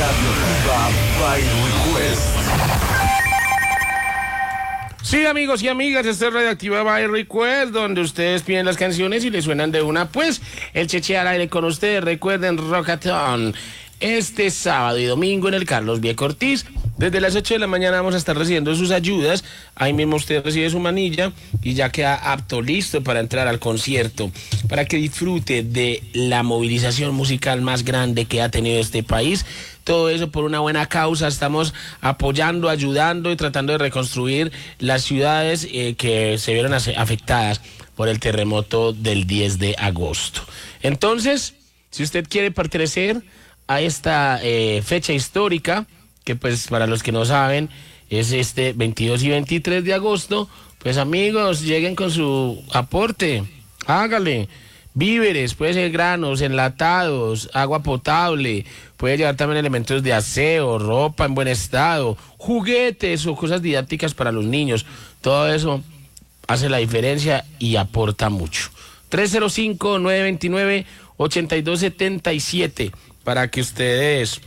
Radioactiva by Request. Sí, amigos y amigas, esta es Radioactiva by Request, donde ustedes piden las canciones y les suenan de una. Pues, el Cheche al aire con ustedes. Recuerden, Rockatón, este sábado y domingo en el Carlos Vieco Ortiz. Desde las 8 de la mañana vamos a estar recibiendo sus ayudas. Ahí mismo usted recibe su manilla y ya queda apto, listo para entrar al concierto, para que disfrute de la movilización musical más grande que ha tenido este país. Todo eso por una buena causa. Estamos apoyando, ayudando y tratando de reconstruir las ciudades que se vieron afectadas por el terremoto del 10 de agosto. Entonces, si usted quiere pertenecer a esta fecha histórica, que pues para los que no saben es este 22 y 23 de agosto, pues amigos, lleguen con su aporte, hágale, víveres, puede ser granos, enlatados, agua potable, puede llevar también elementos de aseo, ropa en buen estado, juguetes o cosas didácticas para los niños, todo eso hace la diferencia y aporta mucho. 305-929-8277 para que ustedes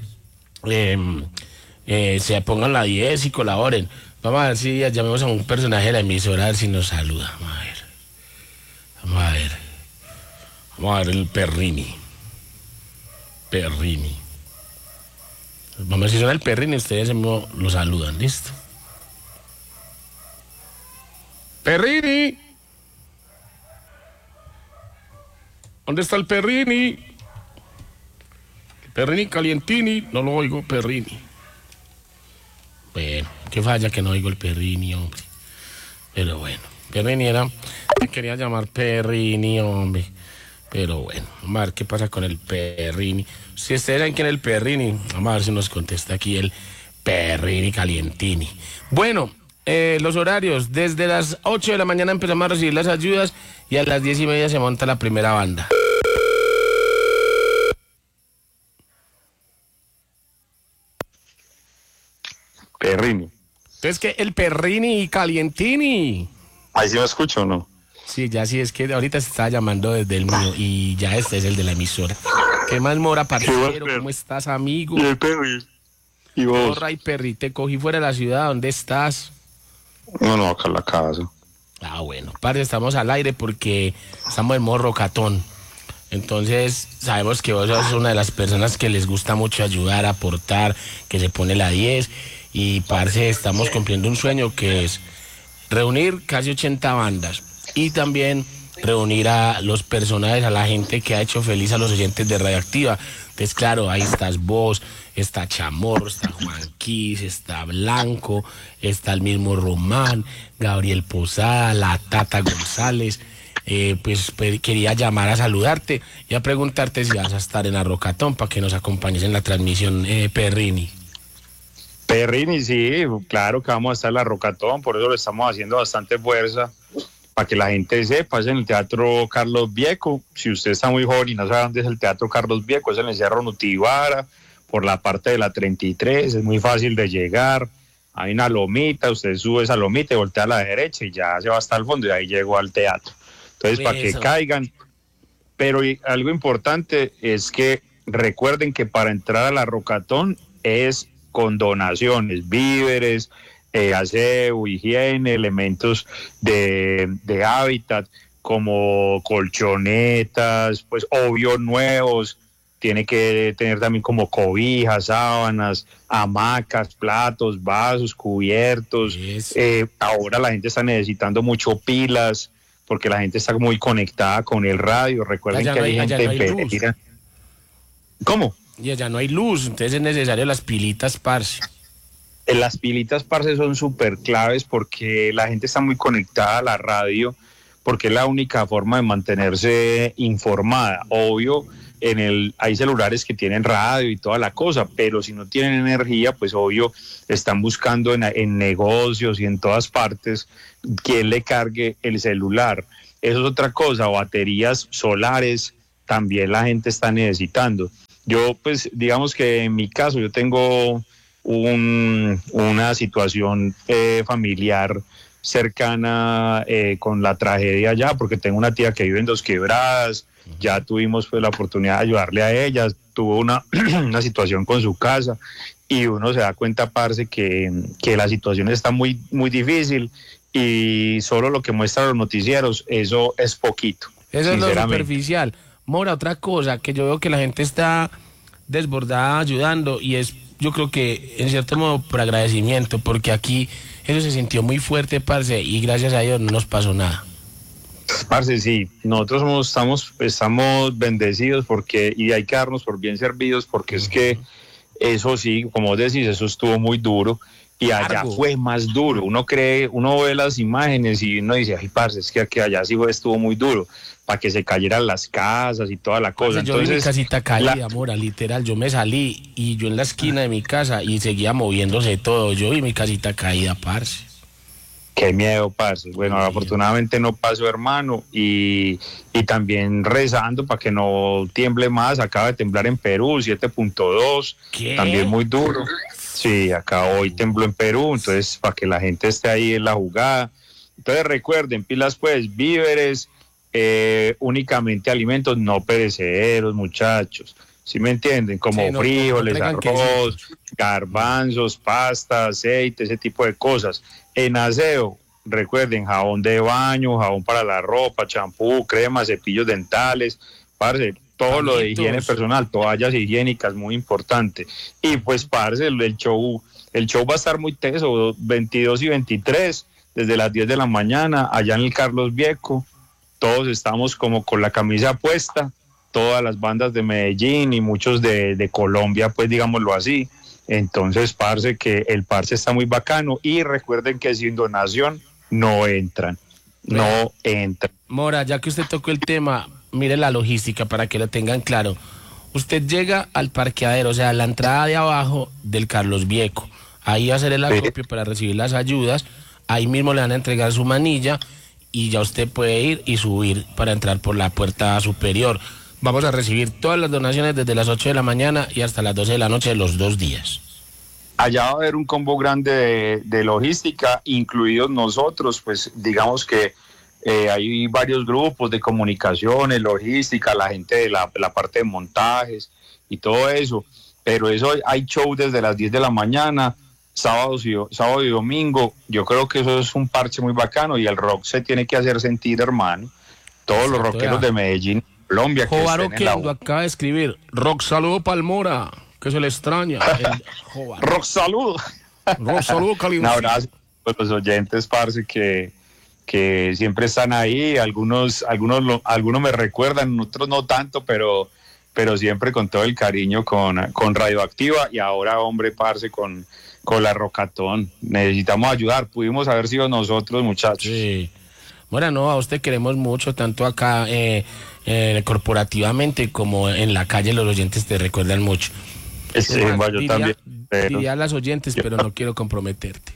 se pongan la 10 y colaboren. Vamos a ver si llamemos a un personaje de la emisora a ver si nos saluda. Vamos a ver el Perrini. Vamos a ver si suena el Perrini, ustedes lo saludan, listo. Perrini. ¿Dónde está el Perrini? Perrini Calientini, no lo oigo, Perrini. Bueno, qué falla que no oigo el Perrini, hombre. Pero bueno, Perrini era... Me quería llamar Perrini, hombre. Pero bueno, vamos a ver qué pasa con el Perrini. Si ustedes saben quién es el Perrini, vamos a ver si nos contesta aquí el Perrini Calientini. Bueno, los horarios. Desde las 8 de la mañana empezamos a recibir las ayudas y a las 10:30 se monta la primera banda. Perrini. Entonces, que el Perrini Calientini. ¿Ahí sí me escucho o no? Sí, ya sí, es que ahorita se está llamando desde el mío y ya este es el de la emisora. ¿Qué más, Mora, parcero? ¿Cómo estás, amigo? Y el Perri. ¿Y vos? Morra y Perri, te cogí fuera de la ciudad, ¿dónde estás? No, acá en la casa. Ah, bueno, parce, estamos al aire porque estamos en modo Rockatón. Entonces, sabemos que vos sos una de las personas que les gusta mucho ayudar, aportar, que se pone la 10. Y, parce, estamos cumpliendo un sueño que es reunir casi 80 bandas y también reunir a los personajes, a la gente que ha hecho feliz a los oyentes de Radioactiva. Entonces, claro, ahí estás vos, está Chamorro, está Juan Quis, está Blanco, está el mismo Román, Gabriel Posada, la Tata González. Pues quería llamar a saludarte y a preguntarte si vas a estar en la Rockatón para que nos acompañes en la transmisión, Perrini. Perrini, sí, claro que vamos a estar en la Rockatón, por eso lo estamos haciendo bastante fuerza, para que la gente sepa, es en el Teatro Carlos Vieco. Si usted está muy joven y no sabe dónde es el Teatro Carlos Vieco, es en el Cerro Nutibara, por la parte de la 33, es muy fácil de llegar, hay una lomita, usted sube esa lomita y voltea a la derecha y ya se va hasta el fondo y ahí llegó al teatro. Entonces, para que caigan, pero algo importante es que recuerden que para entrar a la Rockatón es con donaciones, víveres, aseo, higiene, elementos de hábitat, como colchonetas, pues obvio nuevos, tiene que tener también como cobijas, sábanas, hamacas, platos, vasos, cubiertos. Yes. Ahora la gente está necesitando mucho pilas, porque la gente está muy conectada con el radio. Recuerden que hay gente en Pereira. ¿Cómo? Y allá no hay luz, entonces es necesario las pilitas, parce. Las pilitas, parce, son súper claves porque la gente está muy conectada a la radio, porque es la única forma de mantenerse informada. Obvio, hay celulares que tienen radio y toda la cosa, pero si no tienen energía, pues obvio, están buscando en negocios y en todas partes quien le cargue el celular. Eso es otra cosa, baterías solares también la gente está necesitando. Yo, pues, digamos que en mi caso, yo tengo una situación familiar cercana con la tragedia allá, porque tengo una tía que vive en Dos Quebradas, ya tuvimos pues la oportunidad de ayudarle a ella, tuvo una, una situación con su casa, y uno se da cuenta, parce, que la situación está muy, muy difícil, y solo lo que muestran los noticieros, eso es poquito. Eso es lo superficial. Mora, otra cosa, que yo veo que la gente está desbordada ayudando, y es, yo creo que en cierto modo por agradecimiento, porque aquí eso se sintió muy fuerte, parce, y gracias a Dios no nos pasó nada. Parce, sí, nosotros estamos bendecidos y hay que darnos por bien servidos, porque es que eso sí, como vos decís, eso estuvo muy duro, y allá fue más duro. Uno ve las imágenes y uno dice, ay, parce, es que allá sí estuvo muy duro, para que se cayeran las casas y toda la cosa. Yo vi mi casita caída, Mora, literal, yo me salí y yo en la esquina de mi casa y seguía moviéndose todo, yo vi mi casita caída, parce. Qué miedo, parce. Bueno, afortunadamente no pasó, hermano, y también rezando para que no tiemble más. Acaba de temblar en Perú, 7.2, también muy duro. Sí, acá hoy tembló en Perú, entonces para que la gente esté ahí en la jugada. Entonces recuerden, pilas pues, víveres, únicamente alimentos no perecederos, muchachos. ¿Sí me entienden? Como sí, frijoles, arroz, garbanzos, pasta, aceite, ese tipo de cosas. En aseo, recuerden, jabón de baño, jabón para la ropa, champú, crema, cepillos dentales, parce, todo lo de higiene personal, toallas higiénicas, muy importante. Y pues, parce, el show va a estar muy teso, 22 y 23, desde las 10 de la mañana, allá en el Carlos Vieco. Todos estamos como con la camisa puesta, todas las bandas de Medellín y muchos de Colombia, pues digámoslo así. Entonces, parce, que el parce está muy bacano, y recuerden que sin donación no entran. Mora, ya que usted tocó el tema, mire la logística para que lo tengan claro. Usted llega al parqueadero, o sea, a la entrada de abajo del Carlos Vieco. Ahí va a hacer el acopio para recibir las ayudas. Ahí mismo le van a entregar su manilla y ya usted puede ir y subir para entrar por la puerta superior. Vamos a recibir todas las donaciones desde las 8 de la mañana y hasta las 12 de la noche de los 2 días. Allá va a haber un combo grande de logística, incluidos nosotros, pues digamos que hay varios grupos de comunicaciones, logística, la gente de la parte de montajes y todo eso, pero eso hay show desde las 10 de la mañana, sábado y domingo. Yo creo que eso es un parche muy bacano, y el rock se tiene que hacer sentir, hermano. Todos los rockeros de Medellín, Colombia, que Jovaro Kendo acaba de escribir, rock saludo Palmora, que se le extraña. Rock saludo. Rock saludo, un abrazo a los oyentes, parce, que siempre están ahí. Algunos me recuerdan, otros no tanto, pero siempre con todo el cariño con Radioactiva, y ahora, hombre, parce, con la Rocatón. Necesitamos ayudar, pudimos haber sido nosotros, muchachos. Sí. Bueno, no, a usted queremos mucho, tanto acá corporativamente como en la calle. Los oyentes te recuerdan mucho. Sí, yo también. Diría a las oyentes, pero no quiero comprometerte.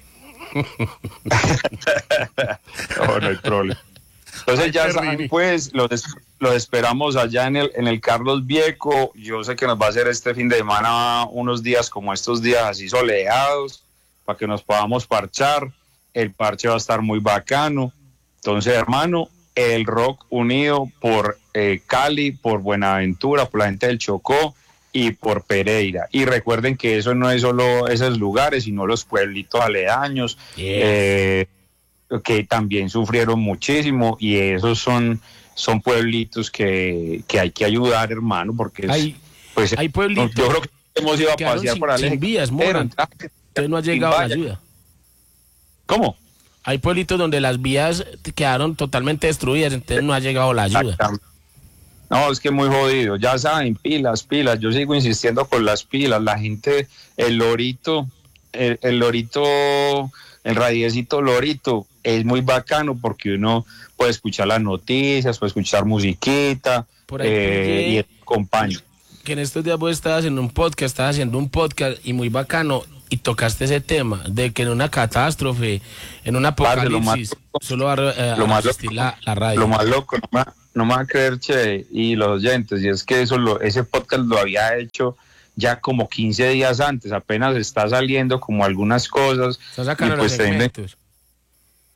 No hay problema. Entonces ya saben, pues, los esperamos allá en el Carlos Vieco. Yo sé que nos va a hacer este fin de semana unos días como estos días así soleados, para que nos podamos parchar. El parche va a estar muy bacano. Entonces, hermano, el rock unido por Cali, por Buenaventura, por la gente del Chocó y por Pereira. Y recuerden que eso no es solo esos lugares, sino los pueblitos aledaños, que también sufrieron muchísimo, y esos son pueblitos que hay que ayudar, hermano, porque hay pueblitos. Yo creo que hemos ido a pasear por sin vías, Mora. Entonces no ha llegado la ayuda. ¿Cómo? Hay pueblitos donde las vías quedaron totalmente destruidas, entonces no ha llegado la ayuda. No, es que muy jodido. Ya saben, pilas. Yo sigo insistiendo con las pilas. La gente, el lorito, el radiecito lorito, es muy bacano, porque uno puede escuchar las noticias, puede escuchar musiquita, por ahí y acompaña. Que en estos días vos estabas haciendo un podcast y muy bacano, y tocaste ese tema de que en una catástrofe, en un apocalipsis, solo va a asistir la radio. Lo más loco, no me va a creer, Che, y los oyentes, y es que ese podcast lo había hecho ya como 15 días antes, apenas está saliendo como algunas cosas. Está sacando los segmentos.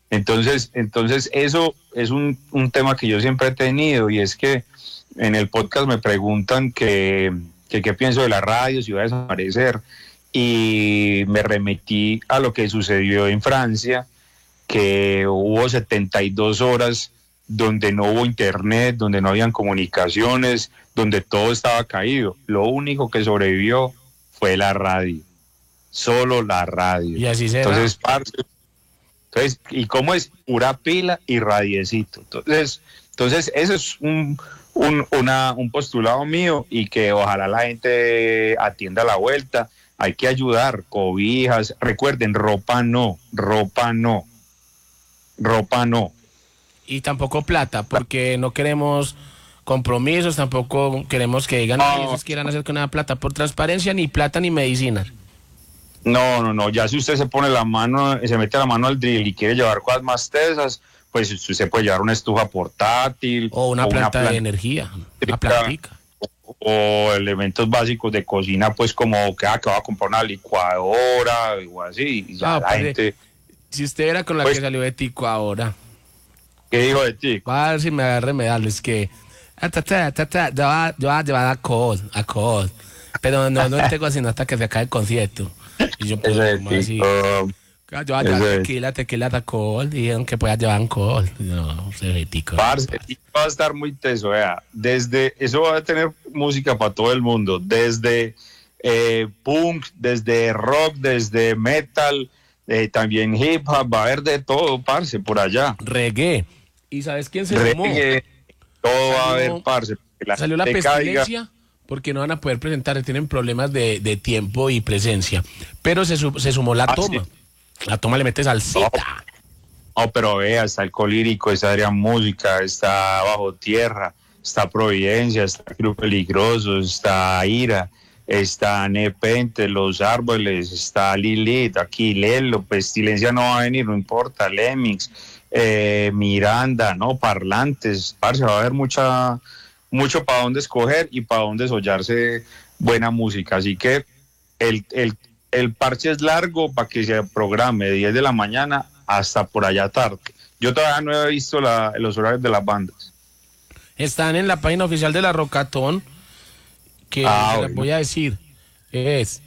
Entonces eso es un tema que yo siempre he tenido, y es que en el podcast me preguntan que qué pienso de la radio, si va a desaparecer, y me remetí a lo que sucedió en Francia, que hubo 72 horas donde no hubo internet, donde no habían comunicaciones, donde todo estaba caído. Lo único que sobrevivió fue la radio, solo la radio. Y así será. Entonces, ¿y cómo es? Pura pila y radiecito. Entonces eso es un postulado mío, y que ojalá la gente atienda la vuelta. Hay que ayudar, cobijas, recuerden, ropa no. Y tampoco plata, porque no queremos compromisos, tampoco queremos que digan que ellos quieran hacer con nada plata, por transparencia, ni plata ni medicina. No, ya si usted se mete la mano al drill y quiere llevar cosas más tesas, pues usted puede llevar una estufa portátil. O una planta de energía, una plantica. O elementos básicos de cocina, pues como que va a comprar una licuadora o así, y ya la gente... Si usted era con la que salió de Tico ahora. ¿Qué dijo de ti? Va a ver si me agarre medales que... yo voy a llevar alcohol. Pero no tengo sino hasta que se acabe el concierto. Y yo pues, así. Yo voy a llevar tequila, alcohol. Dijeron que pueda llevar alcohol. No, se ve Tico. Parce, va a estar muy teso, vea. Eso va a tener música para todo el mundo. Desde punk, desde rock, desde metal, también hip hop, va a haber de todo, parce, por allá. Reggae. ¿Y sabes quién se sumó? Todo va a haber, parce. Salió la pestilencia, porque no van a poder presentar, tienen problemas de tiempo y presencia. Pero se sumó la toma. Sí. La toma le mete salsita. No, pero vea, está el Colírico, está Adrián Música, está Bajo Tierra, está Providencia, está Club Peligroso, está Ira, está Nepente, Los Árboles, está Lilith, aquí Lelo, Pestilencia no va a venir, no importa, Lemmings, Miranda, no, Parlantes, parce, va a haber mucho para dónde escoger y para dónde sollarse buena música, así que el parche es largo para que se programe de 10 de la mañana hasta por allá tarde. Yo todavía no he visto los horarios de las bandas. Están en la página oficial de la Rocatón, que les voy a decir, es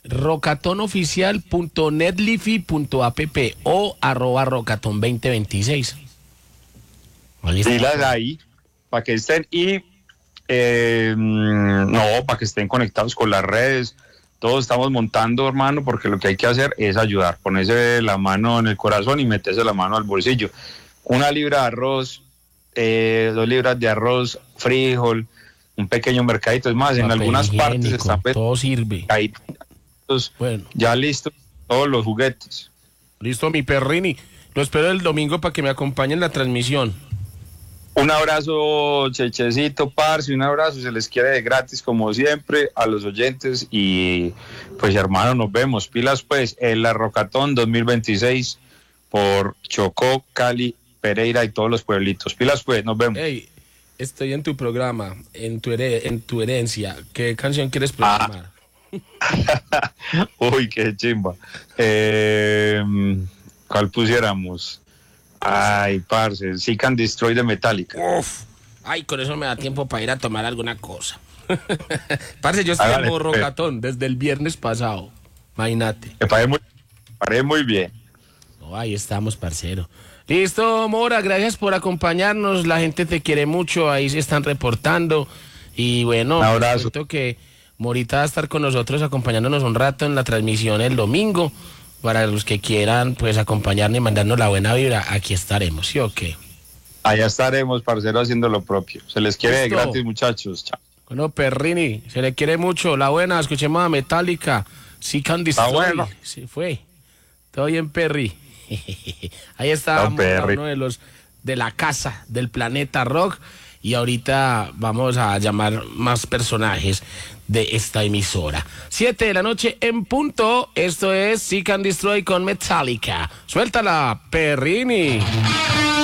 rocatonoficial.netlifi.app o @rocatón2026. Dilas ahí, para que estén para que estén conectados con las redes. Todos estamos montando, hermano, porque lo que hay que hacer es ayudar, ponerse la mano en el corazón y meterse la mano al bolsillo. 1 libra de arroz, 2 libras de arroz, frijol, un pequeño mercadito. Es más, en algunas partes están todo sirve. Ahí, bueno. Ya listos todos los juguetes. Listo, mi perrini. Lo espero el domingo para que me acompañe en la transmisión. Un abrazo, Chechecito, parce, un abrazo, se les quiere de gratis como siempre a los oyentes, y pues hermano, nos vemos, pilas pues, en la Rocatón 2026 por Chocó, Cali, Pereira y todos los pueblitos, pilas pues, nos vemos. Hey, estoy en tu programa, en tu herencia, ¿qué canción quieres programar? Uy, qué chimba. ¿Cuál pusiéramos? Ay, parce, Seek and Destroy de Metallica. Uf, ay, con eso me da tiempo para ir a tomar alguna cosa. Parce, yo estoy en modo Rocatón desde el viernes pasado. Imagínate. Me paré muy bien. Oh, ahí estamos, parcero. Listo, Mora, gracias por acompañarnos. La gente te quiere mucho, ahí se están reportando. Y bueno, un abrazo. Que Morita va a estar con nosotros acompañándonos un rato en la transmisión el domingo. Para los que quieran, pues, acompañarnos y mandarnos la buena vibra, aquí estaremos, ¿sí o qué? Allá estaremos, parcero, haciendo lo propio. Se les quiere de gratis, muchachos. Chao. Bueno, Perrini, se le quiere mucho. La buena, escuchemos a Metallica. Seek and Destroy. Bueno. Se fue. Todo bien, Perry. Ahí está uno de los de la casa del planeta rock. Y ahorita vamos a llamar más personajes de esta emisora. 7 de la noche en punto. Esto es Seek and Destroy con Metallica. Suéltala, Perrini.